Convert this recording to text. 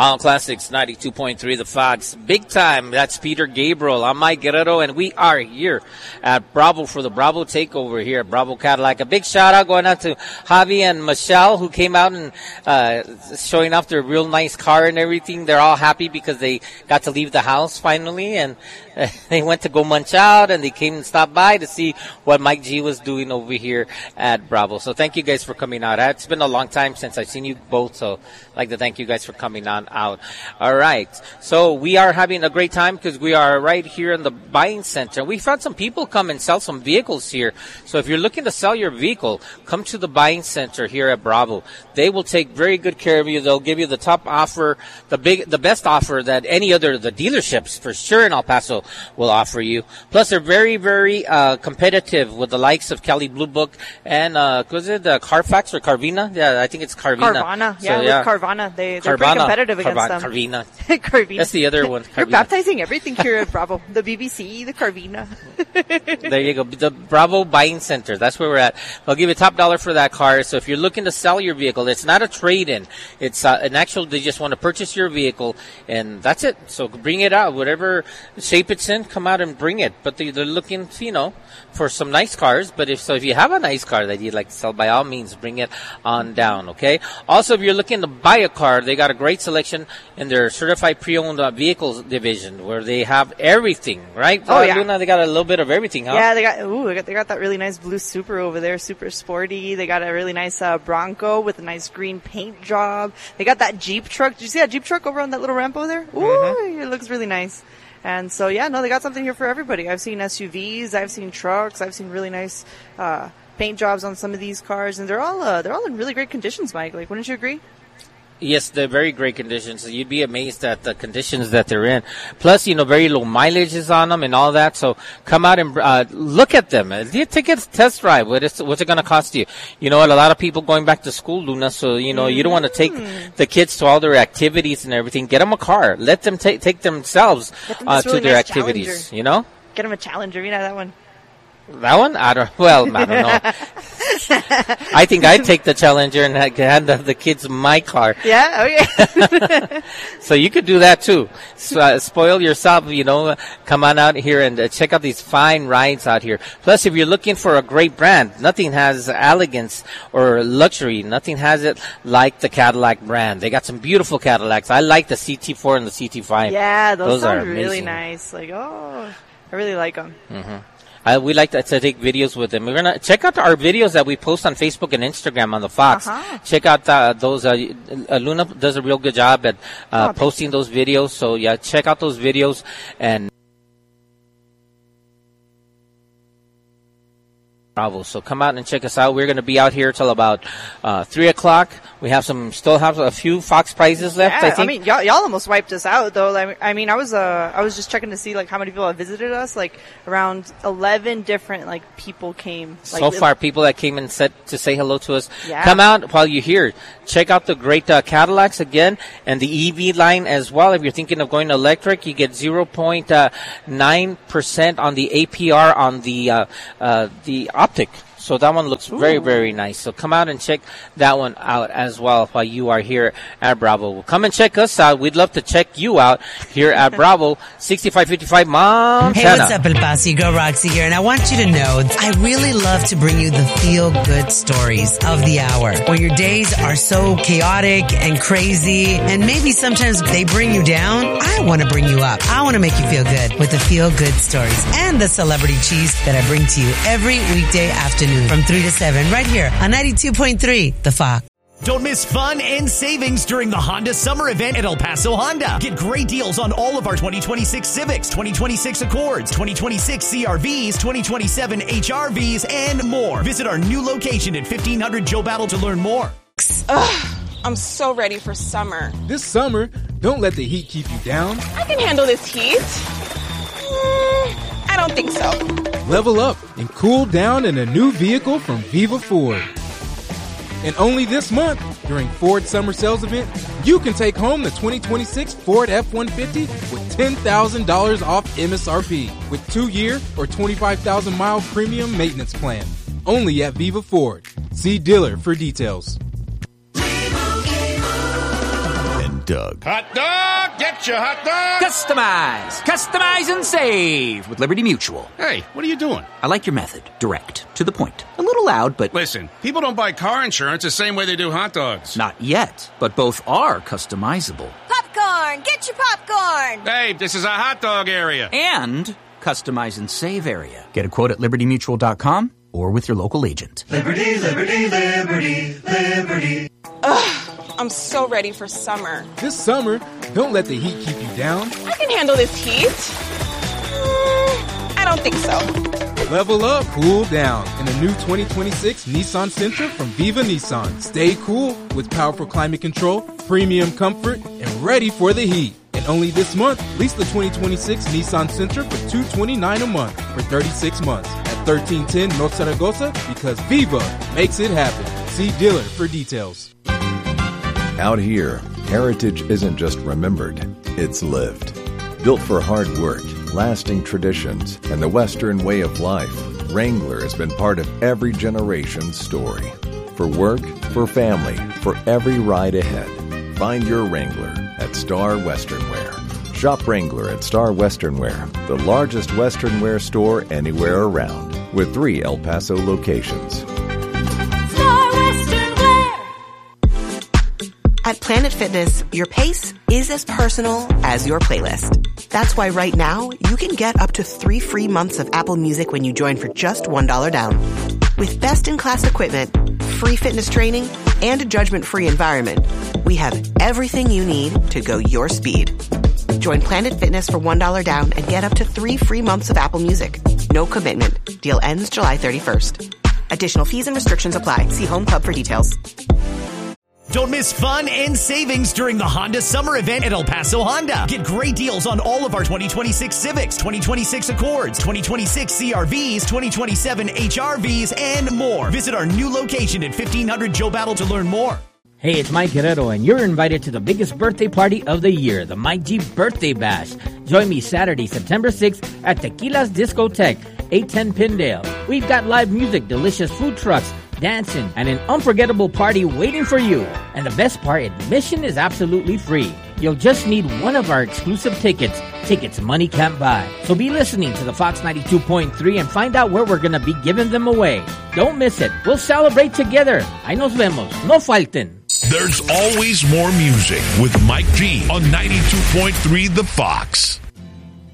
On Classics 92.3 The Fox. Big time. That's Peter Gabriel. I'm Mike Guerrero, and we are here at Bravo for the Bravo Takeover here at Bravo Cadillac. A big shout out going out to Javi and Michelle, who came out and showing off their real nice car and everything. They're all happy because they got to leave the house finally, and they went to go munch out, and they came and stopped by to see what Mike G was doing over here at Bravo. So thank you guys for coming out. It's been a long time since I've seen you both, so I'd like to thank you guys for coming on out. All right. So we are having a great time because we are right here in the buying center. We've had some people come and sell some vehicles here. So if you're looking to sell your vehicle, come to the buying center here at Bravo. They will take very good care of you. They'll give you the top offer, the best offer that any other, the dealerships for sure in El Paso will offer you. Plus they're very, very competitive with the likes of Kelly Blue Book and was it Carfax or Carvina? Yeah, I think it's Carvina. Carvana. Yeah, with Carvana. They're pretty competitive against them. Carvina. Carvina. That's the other one. You're baptizing everything here at Bravo. The BBC, the Carvina. There you go. The Bravo Buying Center. That's where we're at. I'll give you top dollar for that car. So if you're looking to sell your vehicle, it's not a trade-in. It's an actual, they just want to purchase your vehicle, and that's it. So bring it out. Whatever shape it's in, come out and bring it. But they're looking, for some nice cars. But if you have a nice car that you'd like to sell, by all means, bring it on down, okay? Also, if you're looking to buy a car, they got a great selection in their certified pre-owned vehicles division where they have everything, right? Oh, yeah. Luna, they got a little bit of everything, huh? Yeah, they got that really nice blue Supra over there, super sporty. They got a really nice Bronco with a nice green paint job. They got that Jeep truck. Did you see that Jeep truck over on that little ramp over there? Ooh, It looks really nice. And so, they got something here for everybody. I've seen SUVs, I've seen trucks, I've seen really nice paint jobs on some of these cars, and they're all in really great conditions, Mike. Like, wouldn't you agree? Yes, they're very great conditions. You'd be amazed at the conditions that they're in. Plus, very low mileage is on them and all that. So come out and look at them. Take a test drive. What's it going to cost you? A lot of people going back to school, Luna. So, you don't want to take the kids to all their activities and everything. Get them a car. Let them take themselves to their activities, Get them a Challenger. That one. That one? I don't know. I think I'd take the Challenger and hand the kids my car. Yeah? Okay. So you could do that too. Spoil yourself, come on out here and check out these fine rides out here. Plus, if you're looking for a great brand, nothing has elegance or luxury. Nothing has it like the Cadillac brand. They got some beautiful Cadillacs. I like the CT4 and the CT5. Yeah, those are really nice. I really like them. Mm-hmm. We like to take videos with them. We're going to check out our videos that we post on Facebook and Instagram on the Fox. Check out those. Luna does a real good job at posting those videos. So, check out those videos. And Bravo. So come out and check us out. We're going to be out here till about 3 o'clock. We still have a few Fox prizes left. I think. Y'all almost wiped us out though. I was just checking to see how many people have visited us. Around 11 different people came. So far, people that came and said to say hello to us. Yeah. Come out while you're here. Check out the great Cadillacs again and the EV line as well. If you're thinking of going electric, you get 0.9% on the APR on the Optic. So that one looks very, very nice. So come out and check that one out as well while you are here at Bravo. Come and check us out. We'd love to check you out here at Bravo, 6555 Montana. Hey, what's up, El Paso? Your girl Roxy here, and I want you to know I really love to bring you the feel-good stories of the hour. When your days are so chaotic and crazy, and maybe sometimes they bring you down, I want to bring you up. I want to make you feel good with the feel-good stories and the celebrity cheese that I bring to you every weekday afternoon. From 3 to 7, right here on 92.3, The Fox. Don't miss fun and savings during the Honda Summer Event at El Paso Honda. Get great deals on all of our 2026 Civics, 2026 Accords, 2026 CRVs, 2027 HRVs, and more. Visit our new location at 1500 Joe Battle to learn more. Ugh, I'm so ready for summer. This summer, don't let the heat keep you down. I can handle this heat. I don't think so. Level up and cool down in a new vehicle from Viva Ford. And only this month, during Ford Summer Sales Event, you can take home the 2026 Ford F-150 with $10,000 off MSRP with 2-year or 25,000-mile premium maintenance plan. Only at Viva Ford. See dealer for details. And Doug. Hot dog! Get your hot dog! Customize and save with Liberty Mutual. Hey, what are you doing? I like your method. Direct. To the point. A little loud, but... Listen, people don't buy car insurance the same way they do hot dogs. Not yet, but both are customizable. Popcorn! Get your popcorn! Hey, this is a hot dog area. And customize and save area. Get a quote at libertymutual.com or with your local agent. Liberty, liberty, liberty, liberty. Ugh, I'm so ready for summer. This summer, don't let the heat keep you down. I can handle this heat. I don't think so. Level up, cool down in a new 2026 Nissan Sentra from Viva Nissan. Stay cool with powerful climate control, premium comfort, and ready for the heat. And only this month, lease the 2026 Nissan Sentra for $229 a month for 36 months at 1310 North Zaragoza, because Viva makes it happen. See dealer for details. Out here, heritage isn't just remembered, it's lived. Built for hard work, lasting traditions, and the Western way of life, Wrangler has been part of every generation's story. For work, for family, for every ride ahead. Find your Wrangler at Star Western Wear. Shop Wrangler at Star Western Wear, the largest Western wear store anywhere around, with 3 El Paso locations. Star Western Wear! At Planet Fitness, your pace is as personal as your playlist. That's why right now, you can get up to 3 free months of Apple Music when you join for just $1 down. With best-in-class equipment, free fitness training, and a judgment-free environment, we have everything you need to go your speed. Join Planet Fitness for $1 down and get up to 3 free months of Apple Music. No commitment. Deal ends July 31st. Additional fees and restrictions apply. See Home Club for details. Don't miss fun and savings during the Honda Summer Event at El Paso Honda. Get great deals on all of our 2026 Civics, 2026 Accords, 2026 CRVs, 2027 HRVs, and more. Visit our new location at 1500 Joe Battle to learn more. Hey, it's Mike Guerrero, and you're invited to the biggest birthday party of the year, the Mike G Birthday Bash. Join me Saturday, September 6th at Tequila's Discotheque, 810 Pindale. We've got live music, delicious food trucks, dancing, and an unforgettable party waiting for you. And the best part, admission is absolutely free. You'll just need one of our exclusive tickets. Tickets money can't buy. So be listening to the Fox 92.3 and find out where we're going to be giving them away. Don't miss it. We'll celebrate together. Ahí nos vemos. No falten. There's always more music with Mike G on 92.3 The Fox.